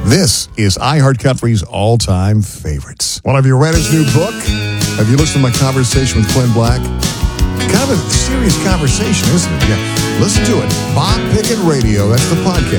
This is iHeartCountry's all-time favorites. Well, have you read his new book? Have you listened to my conversation with Clint Black? Kind of a serious conversation, isn't it? Yeah. Listen to it. Bob Pickett Radio. That's the podcast.